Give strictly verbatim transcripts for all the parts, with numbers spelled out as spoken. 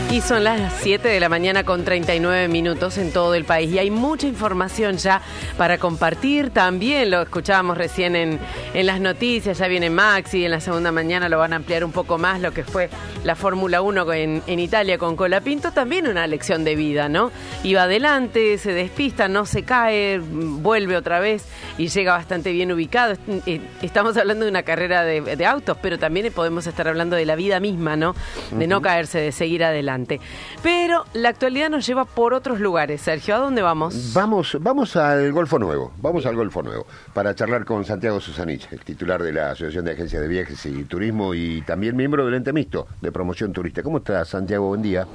Y son las siete de la mañana con treinta y nueve minutos en todo el país y hay mucha información ya para compartir. También lo escuchábamos recién en, en las noticias, ya viene Maxi, en la segunda mañana lo van a ampliar un poco más lo que fue la Fórmula uno en, en Italia con Colapinto. También una lección de vida, ¿no? Iba adelante, se despista, no se cae, vuelve otra vez y llega bastante bien ubicado. Estamos hablando de una carrera de, de autos, pero también podemos estar hablando de la vida misma, ¿no? De no caerse, de seguir adelante. Pero la actualidad nos lleva por otros lugares. Sergio, ¿a dónde vamos? Vamos, vamos al Golfo Nuevo, vamos al Golfo Nuevo, para charlar con Santiago Susanich, el titular de la Asociación de Agencias de Viajes y Turismo y también miembro del ente mixto de promoción turista. ¿Cómo estás, Santiago? Buen día.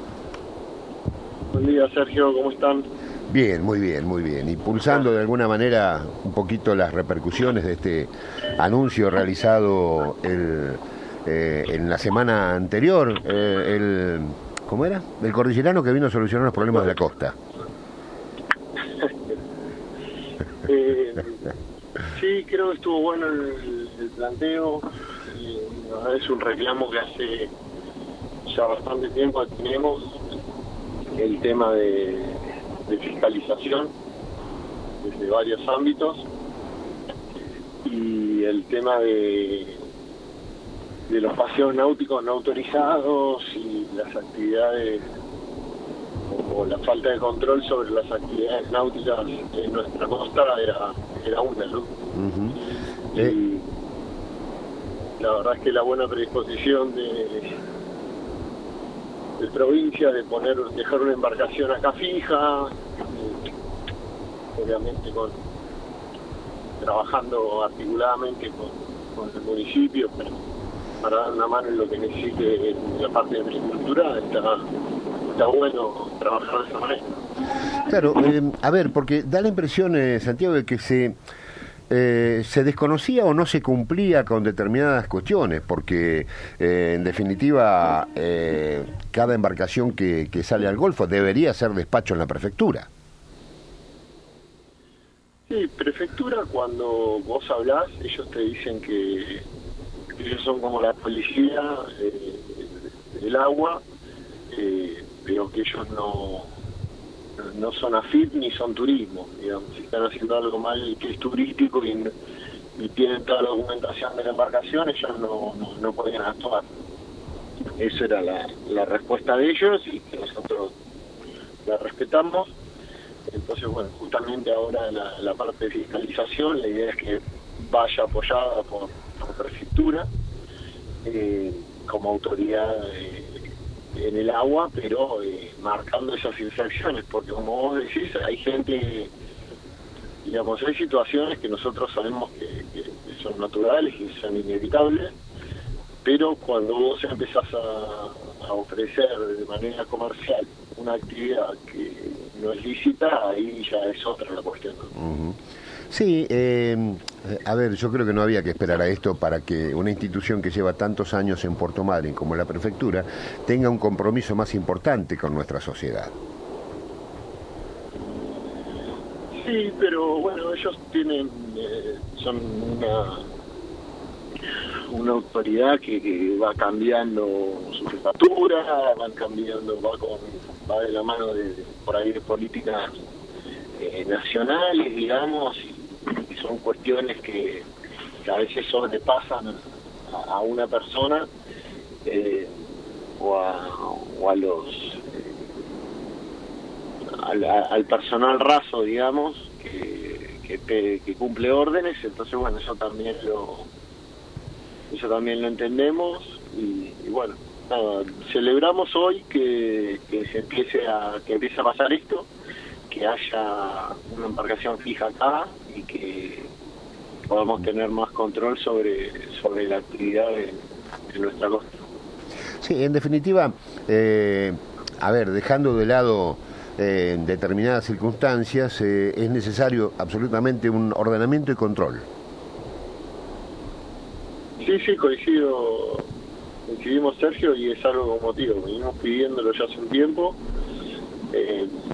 Buen día, Sergio, ¿cómo están? Bien, muy bien, muy bien. Impulsando de alguna manera un poquito las repercusiones de este anuncio realizado el... Eh, en la semana anterior, eh, el ¿cómo era? El cordillerano que vino a solucionar los problemas de la costa. eh, sí, creo que estuvo bueno el, el planteo. Eh, es un reclamo que hace ya bastante tiempo tenemos, el tema de, de fiscalización desde varios ámbitos y el tema de de los paseos náuticos no autorizados y las actividades o, o la falta de control sobre las actividades náuticas en nuestra costa era, era una, ¿no? Uh-huh. Y eh. la verdad es que la buena predisposición de, de provincia de poner, dejar una embarcación acá fija, eh, obviamente con trabajando articuladamente con, con el municipio, pero para dar una mano en lo que necesite en la parte de infraestructura, está, está bueno trabajar de esa manera. Claro, eh, a ver, porque da la impresión, eh, Santiago, de que se, eh, se desconocía o no se cumplía con determinadas cuestiones, porque eh, en definitiva eh, cada embarcación que, que sale al Golfo debería hacer despacho en la prefectura. Sí, prefectura, cuando vos hablás, ellos te dicen que ellos son como la policía eh, del agua, eh, pero que ellos no no son AFIP ni son turismo, digamos. Si están haciendo algo mal que es turístico y, y tienen toda la documentación de la embarcación, ellos no, no, no podían actuar. Esa era la, la respuesta de ellos y que nosotros la respetamos. Entonces, bueno, justamente ahora la, la parte de fiscalización, la idea es que vaya apoyada por por prefectura eh, como autoridad eh, en el agua, pero eh, marcando esas infracciones, porque como vos decís, hay gente, digamos, hay situaciones que nosotros sabemos que, que, que son naturales y son inevitables, pero cuando vos empezás a, a ofrecer de manera comercial una actividad que no es lícita, ahí ya es otra la cuestión, ¿no? Uh-huh. Sí, eh, a ver, yo creo que no había que esperar a esto para que una institución que lleva tantos años en Puerto Madryn como la prefectura tenga un compromiso más importante con nuestra sociedad. Sí, pero bueno, ellos tienen, eh, son una, una autoridad que, que va cambiando su jefatura, van cambiando, va, con, va de la mano de, por ahí de políticas eh, nacionales, digamos, y son cuestiones que, que a veces sobrepasan a, a una persona eh, o, a, o a los eh, al, al personal raso, digamos, que, que, que cumple órdenes. Entonces, bueno, eso también lo eso también lo entendemos y, y bueno, nada, celebramos hoy que, que se empiece a que empiece a pasar esto, que haya una embarcación fija acá y que podamos tener más control sobre sobre la actividad de, de nuestra costa. Sí, en definitiva, eh, a ver, dejando de lado eh, determinadas circunstancias, eh, es necesario absolutamente un ordenamiento y control. Sí, sí, coincido, coincidimos, Sergio, y es algo como motivo, venimos pidiéndolo ya hace un tiempo. Eh,